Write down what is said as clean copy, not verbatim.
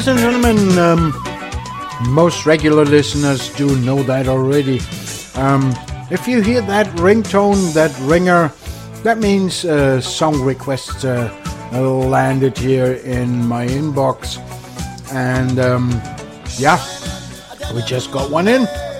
Ladies and gentlemen, most regular listeners do know that already. If you hear that ringtone, that ringer, that means song requests landed here in my inbox. And yeah, we just got one in.